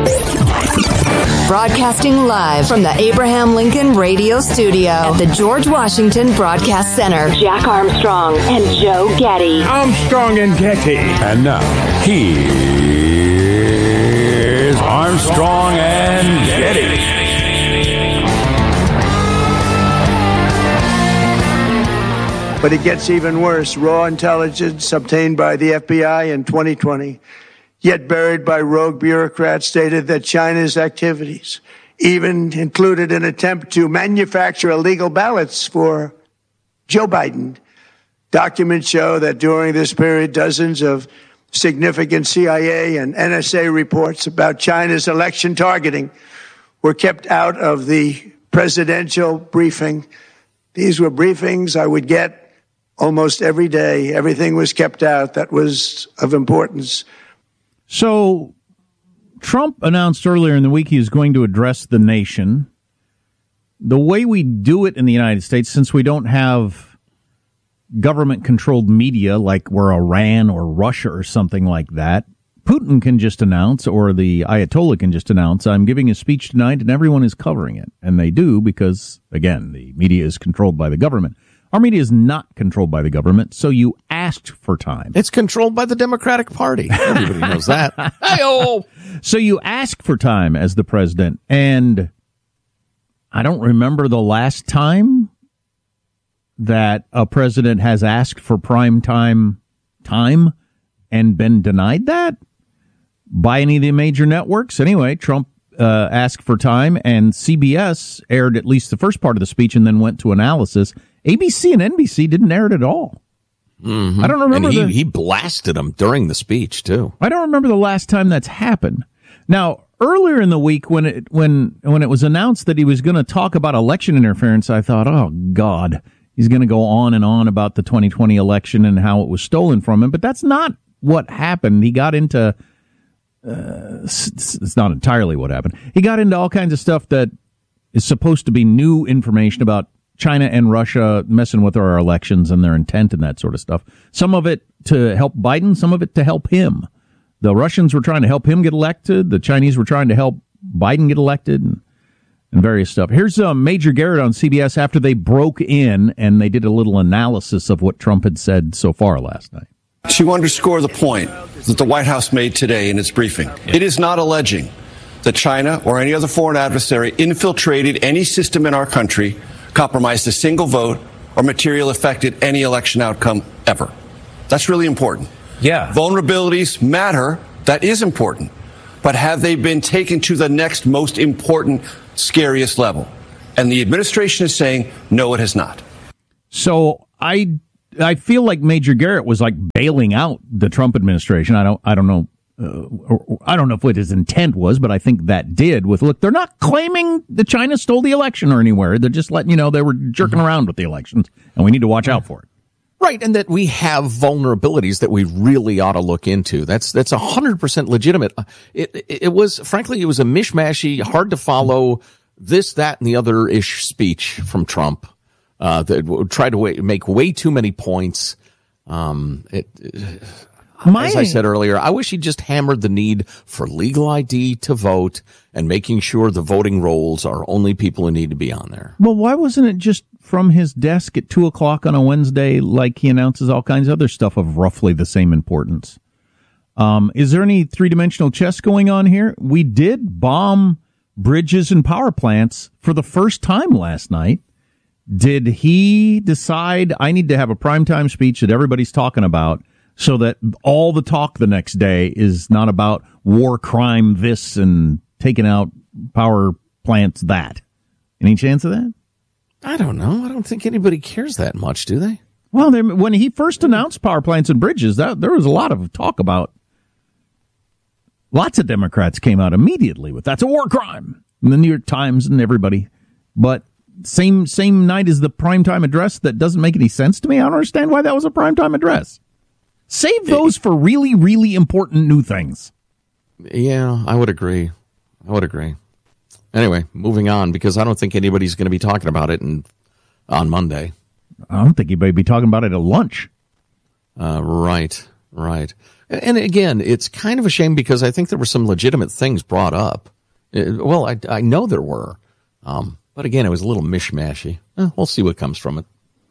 Broadcasting live from the Abraham Lincoln Radio Studio at the George Washington Broadcast Center. Jack Armstrong and Joe Getty. Armstrong and Getty. And now, here's Armstrong and Getty. But it gets even worse. Raw intelligence obtained by the FBI in 2020, yet buried by rogue bureaucrats, stated that China's activities even included an attempt to manufacture illegal ballots for Joe Biden. Documents show that during this period, dozens of significant CIA and NSA reports about China's election targeting were kept out of the presidential briefing. These were briefings I would get almost every day. Everything was kept out that was of importance. So Trump announced earlier in the week he was going to address the nation. The way we do it in the United States, since we don't have government-controlled media like we're Iran or Russia or something like that, Putin can just announce, or the Ayatollah can just announce, I'm giving a speech tonight, and everyone is covering it. And they do because, again, the media is controlled by the government. Our media is not controlled by the government, so you asked for time. It's controlled by the Democratic Party. Everybody knows that. Hey-oh! So you ask for time as the president, and I don't remember the last time that a president has asked for prime time and been denied that by any of the major networks. Anyway, Trump asked for time, and CBS aired at least the first part of the speech and then went to analysis. ABC and NBC didn't air it at all. Mm-hmm. I don't remember. And he blasted them during the speech, too. I don't remember the last time that's happened. Now, earlier in the week when it was announced that he was going to talk about election interference, I thought, oh, God, he's going to go on and on about the 2020 election and how it was stolen from him. But that's not what happened. He got into it's not entirely what happened. He got into all kinds of stuff that is supposed to be new information about China and Russia messing with our elections and their intent and that sort of stuff. Some of it to help Biden, some of it to help him. The Russians were trying to help him get elected. The Chinese were trying to help Biden get elected and various stuff. Here's Major Garrett on CBS after they broke in and they did a little analysis of what Trump had said so far last night. To underscore the point that the White House made today in its briefing, it is not alleging that China or any other foreign adversary infiltrated any system in our country, compromised a single vote, or materially affected any election outcome ever. That's really important. Yeah. Vulnerabilities matter. That is important. But have they been taken to the next most important, scariest level? And the administration is saying, no, it has not. So I feel like Major Garrett was like bailing out the Trump administration. I don't know. I don't know if what his intent was, but I think that did. Look, they're not claiming that China stole the election or anywhere. They're just letting you know they were jerking around with the elections, and we need to watch out for it. Right, and that we have vulnerabilities that we really ought to look into. That's 100% legitimate. It was, frankly, it was a mishmashy, hard to follow, this, that, and the other-ish speech from Trump that tried to make way too many points. As I said earlier, I wish he just hammered the need for legal ID to vote and making sure the voting rolls are only people who need to be on there. Well, why wasn't it just from his desk at 2:00 on a Wednesday like he announces all kinds of other stuff of roughly the same importance? Is there any three-dimensional chess going on here? We did bomb bridges and power plants for the first time last night. Did he decide I need to have a primetime speech that everybody's talking about so that all the talk the next day is not about war crime this and taking out power plants that? Any chance of that? I don't know. I don't think anybody cares that much, do they? Well, when he first announced power plants and bridges, there was a lot of talk about. Lots of Democrats came out immediately with that's a war crime in the New York Times and everybody. But same night as the primetime address that doesn't make any sense to me. I don't understand why that was a primetime address. Save those for really, really important new things. Yeah, I would agree. Anyway, moving on, because I don't think anybody's going to be talking about it on Monday. I don't think anybody will be talking about it at lunch. Right. And again, it's kind of a shame because I think there were some legitimate things brought up. Well, I know there were. But again, it was a little mishmashy. We'll see what comes from it.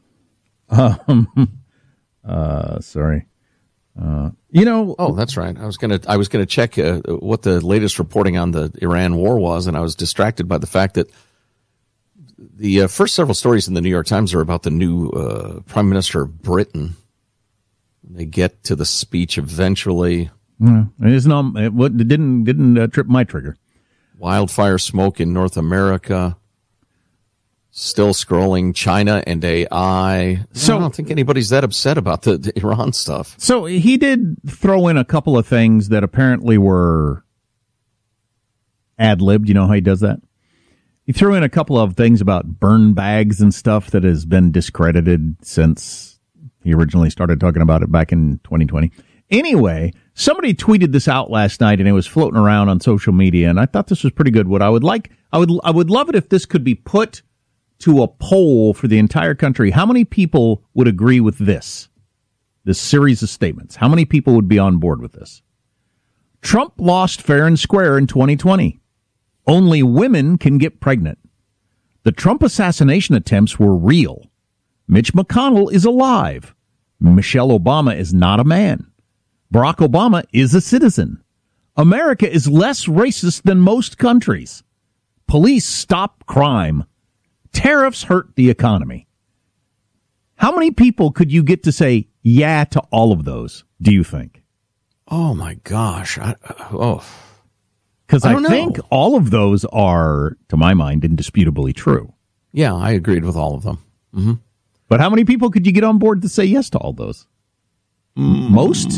Sorry. Oh, that's right. I was gonna check what the latest reporting on the Iran war was, and I was distracted by the fact that the first several stories in the New York Times are about the new Prime Minister of Britain. They get to the speech eventually. It didn't trip my trigger. Wildfire smoke in North America. Still scrolling China and AI. So I don't think anybody's that upset about the Iran stuff. So he did throw in a couple of things that apparently were ad-libbed. You know how he does that? He threw in a couple of things about burn bags and stuff that has been discredited since he originally started talking about it back in 2020. Anyway, somebody tweeted this out last night and it was floating around on social media, and I thought this was pretty good. What I would love it if this could be put to a poll for the entire country. How many people would agree with this series of statements? How many people would be on board with this? Trump lost fair and square in 2020. Only women can get pregnant. The Trump assassination attempts were real. Mitch McConnell is alive. Michelle Obama is not a man. Barack Obama is a citizen. America is less racist than most countries. Police stop crime. Tariffs hurt the economy. How many people could you get to say yeah to all of those, do you think? Oh, my gosh. Because I think all of those are, to my mind, indisputably true. Yeah, I agreed with all of them. Mm-hmm. But how many people could you get on board to say yes to all those? Most?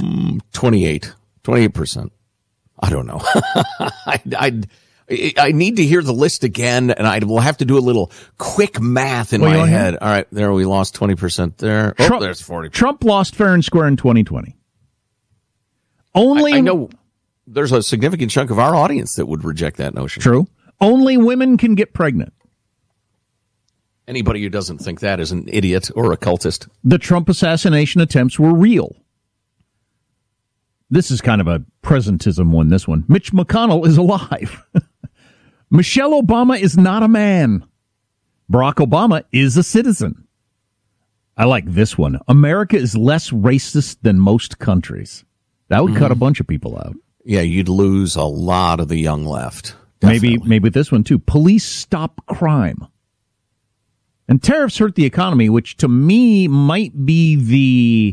28%. I don't know. I need to hear the list again, and I will have to do a little quick math in my head. All right, there we lost 20% there. There's 40%. Trump lost fair and square in 2020. I know there's a significant chunk of our audience that would reject that notion. True. Only women can get pregnant. Anybody who doesn't think that is an idiot or a cultist. The Trump assassination attempts were real. This is kind of a presentism one, this one. Mitch McConnell is alive. Michelle Obama is not a man. Barack Obama is a citizen. I like this one. America is less racist than most countries. That would cut a bunch of people out. Yeah, you'd lose a lot of the young left. Maybe this one too. Police stop crime. And tariffs hurt the economy, which to me might be the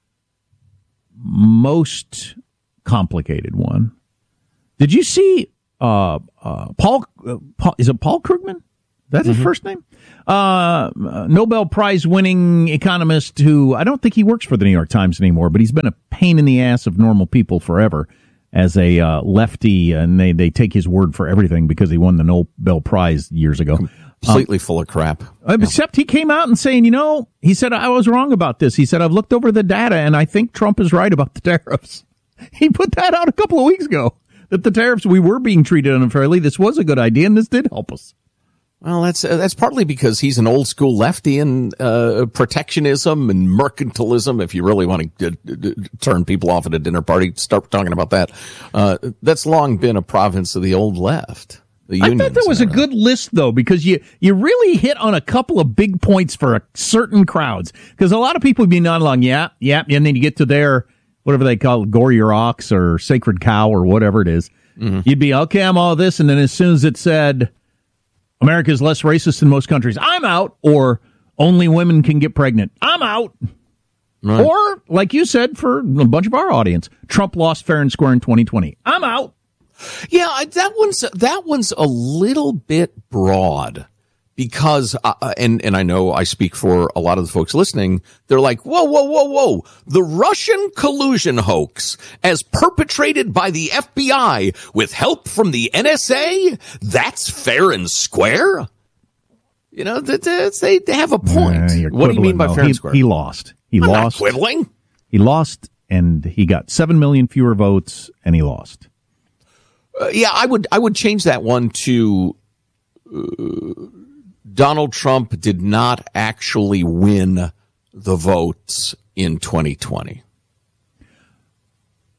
most complicated one. Did you see Paul? Is it Paul Krugman? That's his first name? Nobel Prize winning economist who I don't think he works for the New York Times anymore, but he's been a pain in the ass of normal people forever as a lefty, and they take his word for everything because he won the Nobel Prize years ago. Completely full of crap. Except he came out and saying, he said, I was wrong about this. He said, I've looked over the data and I think Trump is right about the tariffs. He put that out a couple of weeks ago, that the tariffs, we were being treated unfairly. This was a good idea and this did help us. Well, that's partly because he's an old school lefty and protectionism and mercantilism. If you really want to turn people off at a dinner party, start talking about that. That's long been a province of the old left. I thought that was a good list, though, because you really hit on a couple of big points for certain crowds. Because a lot of people would be nodding along, yeah, and then you get to their, whatever they call it, Gore Your Ox or Sacred Cow or whatever it is. Mm-hmm. You'd be, okay, I'm all this, and then as soon as it said, America is less racist than most countries, I'm out, or only women can get pregnant, I'm out. Right. Or, like you said, for a bunch of our audience, Trump lost fair and square in 2020, I'm out. Yeah, that one's a little bit broad because, and I know I speak for a lot of the folks listening. They're like, whoa. The Russian collusion hoax as perpetrated by the FBI with help from the NSA. That's fair and square. They have a point. What do you mean by fair and square? He lost. I'm not quibbling. He lost and he got 7 million fewer votes and he lost. Yeah, I would change that one to Donald Trump did not actually win the votes in 2020.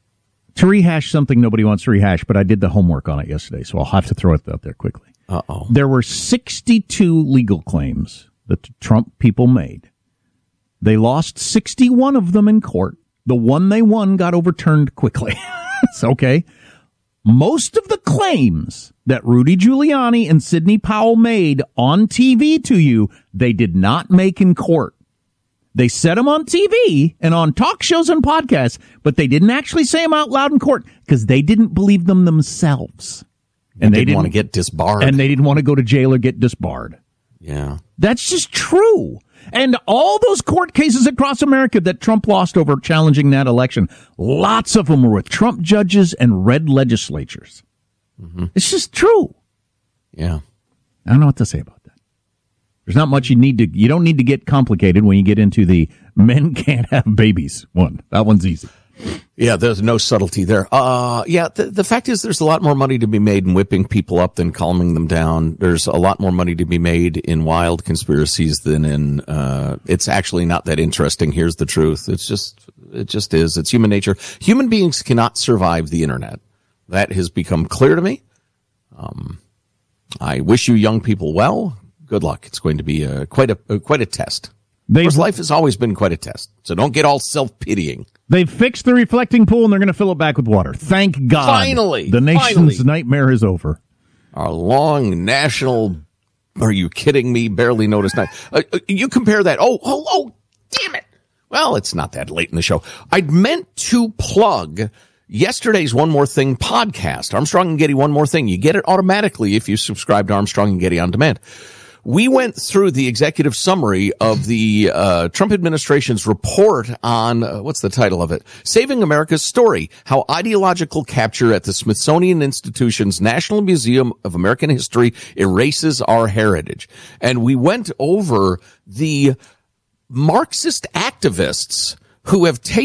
to rehash something nobody wants to rehash, but I did the homework on it yesterday, so I'll have to throw it out there quickly. Uh-oh. There were 62 legal claims that the Trump people made. They lost 61 of them in court. The one they won got overturned quickly. It's okay. Most of the claims that Rudy Giuliani and Sidney Powell made on TV to you, they did not make in court. They said them on TV and on talk shows and podcasts, but they didn't actually say them out loud in court because they didn't believe them themselves. And they didn't want to get disbarred. And they didn't want to go to jail or get disbarred. Yeah. That's just true. And all those court cases across America that Trump lost over challenging that election, lots of them were with Trump judges and red legislatures. Mm-hmm. It's just true. Yeah. I don't know what to say about that. There's not much you don't need to get complicated when you get into the men can't have babies one. That one's easy. Yeah, there's no subtlety there. The fact is there's a lot more money to be made in whipping people up than calming them down. There's a lot more money to be made in wild conspiracies than in, it's actually not that interesting. Here's the truth. It just is. It's human nature. Human beings cannot survive the internet. That has become clear to me. I wish you young people well. Good luck. It's going to be quite a test. Of course, life has always been quite a test. So don't get all self-pitying. They've fixed the reflecting pool, and they're going to fill it back with water. Thank God. Finally. The nation's nightmare is over. Our long national, are you kidding me, barely noticed night. You compare that. Oh, damn it. Well, it's not that late in the show. I'd meant to plug yesterday's One More Thing podcast. Armstrong and Getty, One More Thing. You get it automatically if you subscribe to Armstrong and Getty On Demand. We went through the executive summary of the Trump administration's report on, what's the title of it? Saving America's Story, How Ideological Capture at the Smithsonian Institution's National Museum of American History Erases Our Heritage. And we went over the Marxist activists who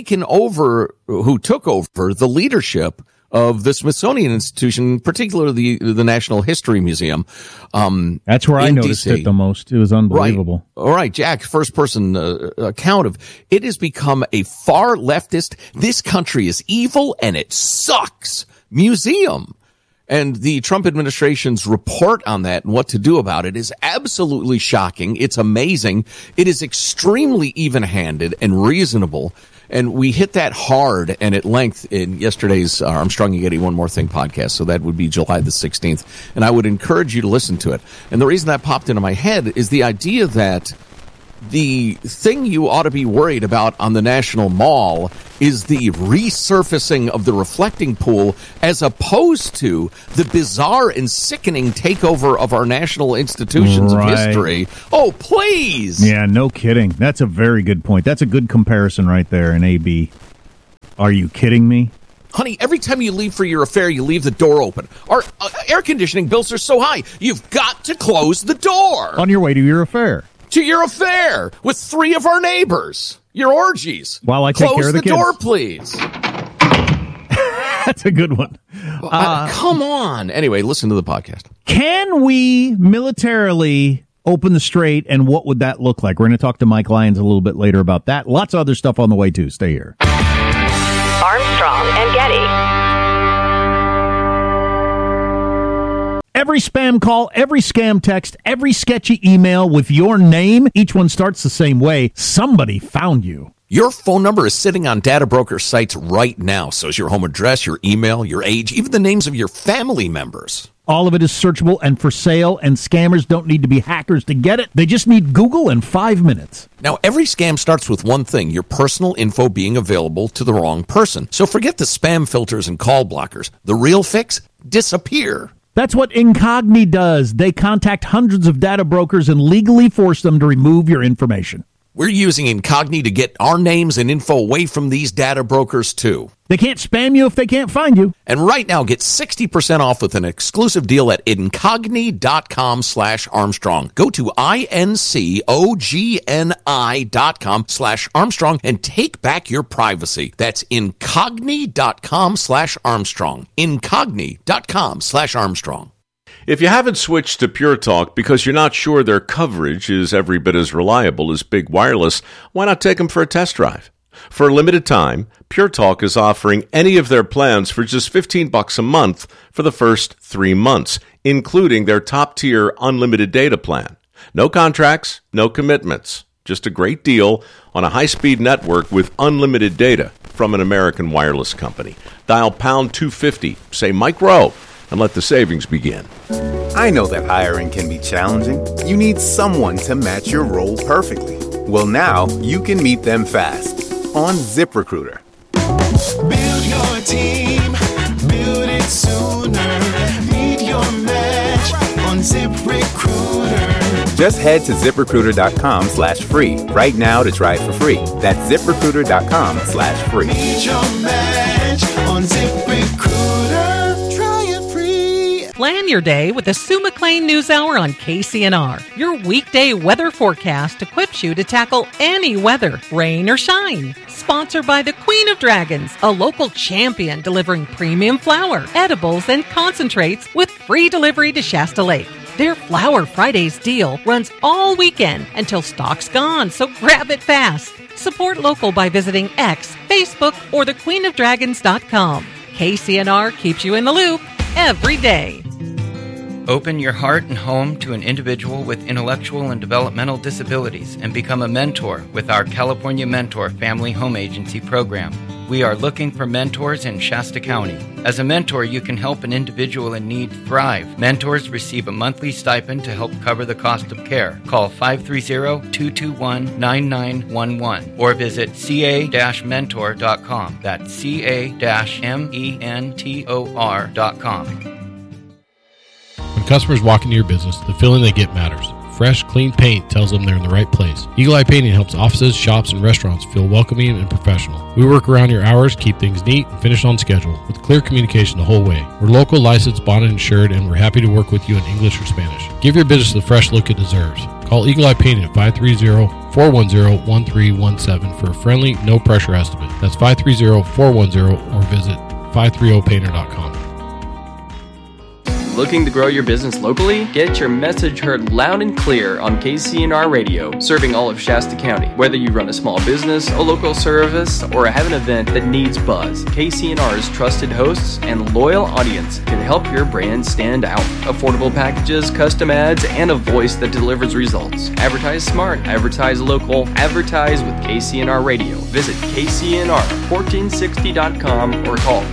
took over the leadership of the Smithsonian Institution, particularly the National History Museum. That's where I noticed it the most. It was unbelievable. Right. All right, Jack, first person account of it has become a far leftist, this country is evil and it sucks museum. And the Trump administration's report on that and what to do about it is absolutely shocking. It's amazing. It is extremely even-handed and reasonable. And we hit that hard and at length in yesterday's Armstrong and Getty One More Thing podcast. So that would be July the 16th. And I would encourage you to listen to it. And the reason that popped into my head is the idea that the thing you ought to be worried about on the National Mall is the resurfacing of the reflecting pool as opposed to the bizarre and sickening takeover of our national institutions of history. Oh, please. Yeah, no kidding. That's a very good point. That's a good comparison right there in AB. Are you kidding me? Honey, every time you leave for your affair, you leave the door open. Our air conditioning bills are so high, you've got to close the door. On your way to your affair. To your affair with 3 of our neighbors. Your orgies. While I take care of the kids. Close the door, please. That's a good one. Come on. Anyway, listen to the podcast. Can we militarily open the strait, and what would that look like? We're going to talk to Mike Lyons a little bit later about that. Lots of other stuff on the way, too. Stay here. Armstrong and Getty. Every spam call, every scam text, every sketchy email with your name, each one starts the same way. Somebody found you. Your phone number is sitting on data broker sites right now. So is your home address, your email, your age, even the names of your family members. All of it is searchable and for sale, and scammers don't need to be hackers to get it. They just need Google in 5 minutes. Now, every scam starts with one thing, your personal info being available to the wrong person. So forget the spam filters and call blockers. The real fix? Disappear. That's what Incogni does. They contact hundreds of data brokers and legally force them to remove your information. We're using Incogni to get our names and info away from these data brokers, too. They can't spam you if they can't find you. And right now, get 60% off with an exclusive deal at Incogni.com/Armstrong. Go to INCOGNI.com/Armstrong and take back your privacy. That's Incogni.com/Armstrong. Incogni.com/Armstrong. If you haven't switched to Pure Talk because you're not sure their coverage is every bit as reliable as Big Wireless, why not take them for a test drive? For a limited time, Pure Talk is offering any of their plans for just $15 a month for the first 3 months, including their top-tier unlimited data plan. No contracts, no commitments. Just a great deal on a high-speed network with unlimited data from an American wireless company. Dial pound 250, say Mike Rowe, and let the savings begin. I know that hiring can be challenging. You need someone to match your role perfectly. Well, now you can meet them fast on ZipRecruiter. Build your team, build it sooner. Meet your match on ZipRecruiter. Just head to ZipRecruiter.com/free right now to try it for free. That's ZipRecruiter.com/free. Meet your match on ZipRecruiter. Try it free. Plan your day with the Sue McLean News Hour on KCNR. Your weekday weather forecast equips you to tackle any weather, rain or shine. Sponsored by the Queen of Dragons, a local champion delivering premium flour, edibles, and concentrates with free delivery to Shasta Lake. Their Flower Fridays deal runs all weekend until stock's gone, so grab it fast. Support local by visiting X, Facebook, or thequeenofdragons.com. KCNR keeps you in the loop every day. Open your heart and home to an individual with intellectual and developmental disabilities and become a mentor with our California Mentor Family Home Agency program. We are looking for mentors in Shasta County. As a mentor, you can help an individual in need thrive. Mentors receive a monthly stipend to help cover the cost of care. Call 530-221-9911 or visit ca-mentor.com. That's ca-mentor.com. When customers walk into your business, the feeling they get matters. Fresh, clean paint tells them they're in the right place. Eagle Eye Painting helps offices, shops, and restaurants feel welcoming and professional. We work around your hours, keep things neat, and finish on schedule with clear communication the whole way. We're local, licensed, bonded, and insured, and we're happy to work with you in English or Spanish. Give your business the fresh look it deserves. Call Eagle Eye Painting at 530-410-1317 for a friendly, no-pressure estimate. That's 530-410 or visit 530painter.com. Looking to grow your business locally? Get your message heard loud and clear on KCNR Radio, serving all of Shasta County. Whether you run a small business, a local service, or have an event that needs buzz, KCNR's trusted hosts and loyal audience can help your brand stand out. Affordable packages, custom ads, and a voice that delivers results. Advertise smart, advertise local, advertise with KCNR Radio. Visit KCNR1460.com or call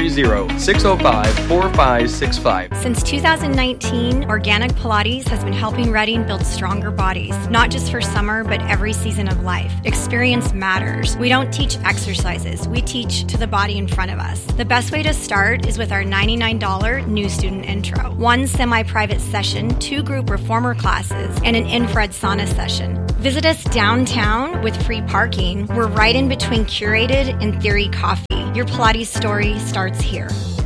530-605-4565. Since 2019, Organic Pilates has been helping Reading build stronger bodies, not just for summer, but every season of life. Experience matters. We don't teach exercises. We teach to the body in front of us. The best way to start is with our $99 new student intro. 1 semi-private session, 2 group reformer classes, and an infrared sauna session. Visit us downtown with free parking. We're right in between Curated and Theory Coffee. Your Pilates story starts here.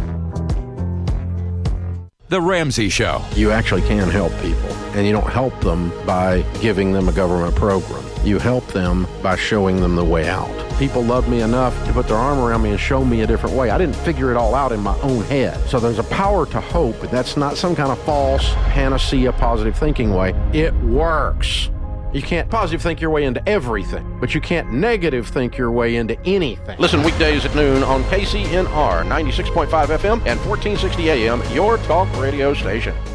The Ramsey Show. You actually can help people, and you don't help them by giving them a government program. You help them by showing them the way out. People love me enough to put their arm around me and show me a different way. I didn't figure it all out in my own head. So there's a power to hope, but that's not some kind of false panacea positive thinking way. It works. You can't positive think your way into everything, but you can't negative think your way into anything. Listen weekdays at noon on KCNR 96.5 FM and 1460 AM, your talk radio station.